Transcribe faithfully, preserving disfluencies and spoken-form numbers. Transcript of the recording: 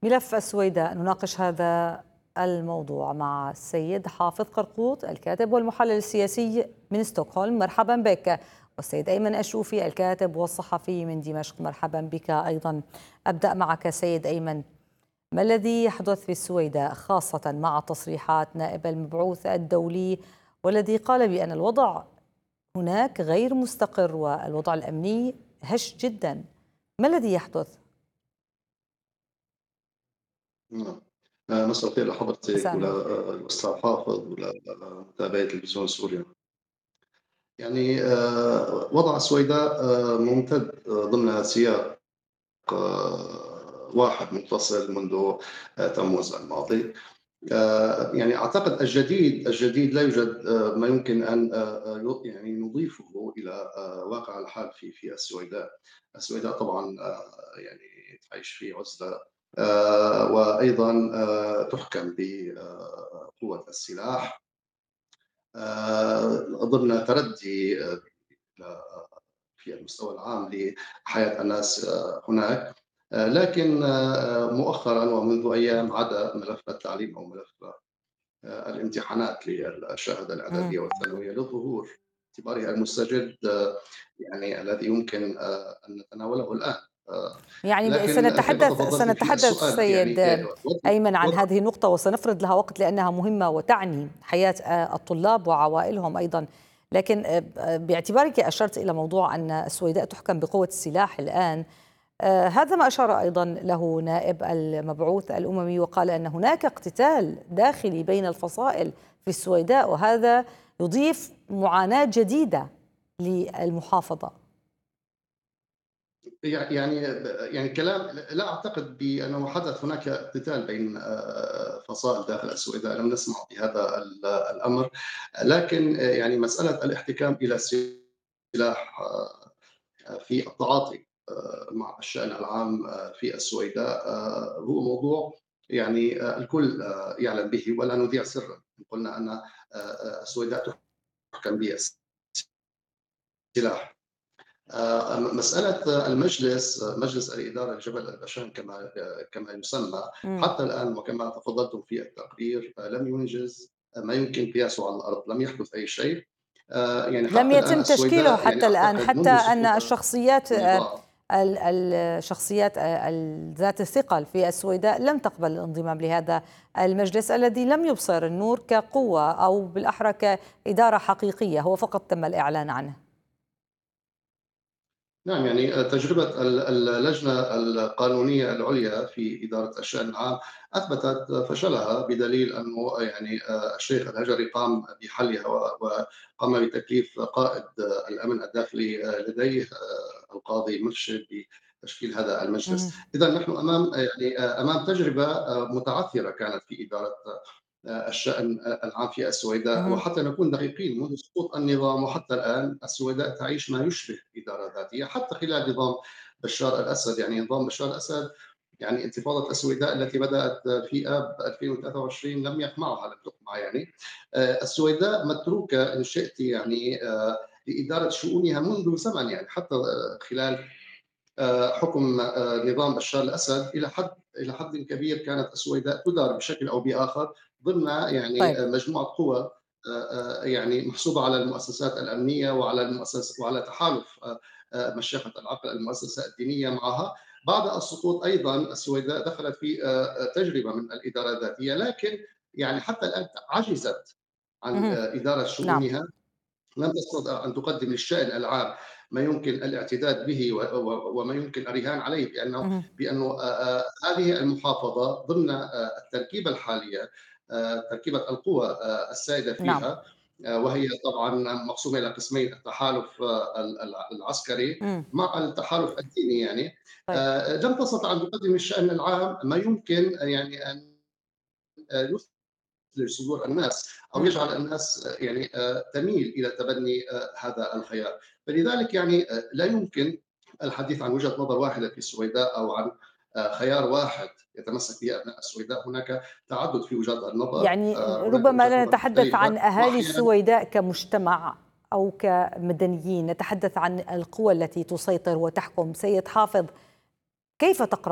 ملف السويداء نناقش هذا الموضوع مع السيد حافظ قرقوط الكاتب والمحلل السياسي من ستوكهولم. مرحبا بك. والسيد أيمن أشوفي الكاتب والصحفي من دمشق. مرحبا بك أيضا. أبدأ معك سيد أيمن، ما الذي يحدث في السويداء خاصة مع تصريحات نائب المبعوث الدولي والذي قال بأن الوضع هناك غير مستقر والوضع الأمني هش جدا؟ ما الذي يحدث؟ نعم. آه، مساء الخير مساء لحضرتك النور. وللأستاذ حافظ ولمتابعي تلفزيون سوريا. يعني آه، وضع السويداء آه، ممتد آه، ضمن سياق آه، واحد متصل منذ آه، تموز الماضي. آه، يعني أعتقد الجديد الجديد لا يوجد آه، ما يمكن أن آه، آه، يعني نضيفه إلى آه، واقع الحال في في السويداء. السويداء طبعا آه، يعني تعيش في عزلة، آه، وأيضا آه، تحكم بقوة السلاح آه، ضمن تردي آه، في المستوى العام لحياة الناس آه، هناك. آه، لكن آه، مؤخرا ومنذ أيام عدا ملف التعليم أو ملف آه، الامتحانات للشهادة مم. الإعدادية والثانوية للظهور باعتبارها المستجد آه، يعني الذي يمكن آه، أن نتناوله الآن. آه، يعني لكن كيف سنتحدث تفضلت في سنتحدث السؤال يعني سيد وضع أيمن عن وضع هذه النقطة، وسنفرض لها وقت لأنها مهمة وتعني حياة الطلاب وعوائلهم أيضا. لكن باعتبارك أشرت إلى موضوع أن السويداء تحكم بقوة السلاح الآن، هذا ما أشار أيضا له نائب المبعوث الأممي وقال أن هناك اقتتال داخلي بين الفصائل في السويداء، وهذا يضيف معاناة جديدة للمحافظة. يعني يعني كلام لا اعتقد بانه حدث هناك قتال بين آه، فصائل داخل السويداء، لم نسمع بهذا ال- الامر. لكن آه، يعني مساله الاحتكام الى السلاح آه، في التعاطي آه، مع الشان العام آه، في السويداء آه، هو موضوع يعني آه، الكل آه، يعلم به ولا نذيع سرا. قلنا ان آه، آه، السويداء تحكم بالسلاح. آه، مسألة المجلس مجلس الإدارة لجبل البشان كما كما يسمى مم. حتى الآن، وكما تفضلتم في التقرير آه، لم ينجز ما يمكن قياسه على الأرض، لم يحدث أي شيء. آه، يعني لم حتى الآن يتم تشكيله السويداء يعني حتى الآن، أعتقد حتى منذ أن سقوط الشخصيات النظام. ال- الشخصيات ذات الثقل في السويداء لم تقبل الانضمام لهذا المجلس الذي لم يبصر النور كقوة أو بالأحرى كإدارة حقيقية، هو فقط تم الإعلان عنه. نعم، يعني تجربة ال- اللجنة القانونية العليا في إدارة الشأن العام أثبتت فشلها، بدليل أنه يعني آه، الشيخ الهجري قام بحلها و- وقام بتكليف قائد آه، الأمن الداخلي آه، لديه آه، القاضي مرشد بتشكيل هذا المجلس. مهم. إذا نحن أمام يعني آه، أمام تجربة آه، متعثرة كانت في إدارة آه، الشأن العام في السويداء. مهم. وحتى نكون دقيقين، منذ سقوط النظام وحتى الآن السويداء تعيش ما يشبه إدارة ذاتية، حتى خلال نظام بشار الأسد. يعني نظام بشار الأسد، يعني انتفاضة السويداء التي بدأت في آب ألفين وثلاثة وعشرين لم يقمعها لم تقمع يعني. آه، السويداء متروكة إن شئت يعني آه، لإدارة شؤونها منذ زمن، يعني حتى آه، خلال آه، حكم آه، نظام بشار الاسد الى حد الى حد كبير كانت السويداء تدار بشكل او باخر ضمن يعني طيب. آه، مجموعه قوى آه، آه، يعني محسوبه على المؤسسات الامنيه وعلى المؤسسات وعلى تحالف آه، آه، مشيخه العقل المؤسسه الدينيه معها. بعد السقوط ايضا السويداء دخلت في آه، تجربه من الاداره الذاتيه، لكن يعني حتى الان عجزت عن مهم. آه، اداره نعم. شؤونها. لم تستطع أن تقدم للشأن العام ما يمكن الاعتداد به و- و- وما يمكن الرهان عليه، بأنه مهم. بأنه آه، آه، هذه المحافظة ضمن آه، التركيبة الحالية، آه، تركيبة القوى آه، السائدة نعم. فيها، آه، وهي طبعا مقسومة إلى قسمين: التحالف آه، ال- ال- العسكري مم. مع التحالف الديني. يعني طيب. آه، لم تستطع أن تقدم للشأن العام ما يمكن يعني أن آه، لصدور الناس او مم. يجعل الناس يعني آه، تميل الى تبني آه، هذا الخيار. فلذلك يعني آه، لا يمكن الحديث عن وجهه نظر واحده في السويداء او عن آه، خيار واحد يتمسك به ابناء السويداء. هناك تعدد في وجهات النظر، يعني آه، هناك ربما وجهات لا نظر نتحدث مختلفه عن أهالي واحيانا. السويداء كمجتمع أو كمدنيين، نتحدث عن القوى التي تسيطر وتحكم. سيد حافظ، كيف تقرأ